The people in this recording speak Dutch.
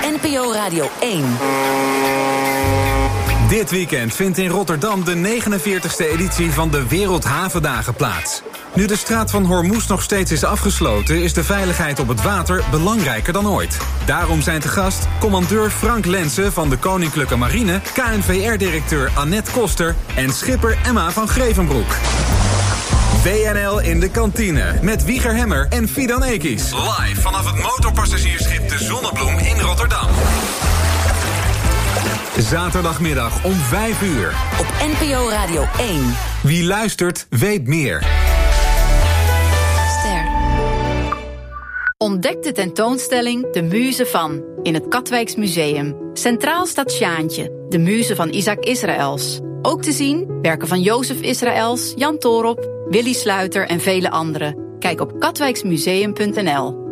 NPO Radio 1. Dit weekend vindt in Rotterdam de 49e editie van de Wereldhavendagen plaats. Nu de straat van Hormuz nog steeds is afgesloten, is de veiligheid op het water belangrijker dan ooit. Daarom zijn te gast commandeur Frank Lensen van de Koninklijke Marine, KNVR-directeur Annette Koster en schipper Emma van Grevenbroek. WNL in de kantine met Wieger Hemmer en Fidan Ekies. Live vanaf het motorpassagiersschip de Zonnebloem in Rotterdam. Zaterdagmiddag om 5 uur. Op NPO Radio 1. Wie luistert, weet meer. Ster. Ontdek de tentoonstelling De Muze van in het Katwijks Museum. Centraal staat Sjaantje, de muze van Isaac Israëls. Ook te zien werken van Jozef Israëls, Jan Toorop, Willy Sluiter en vele anderen. Kijk op katwijksmuseum.nl.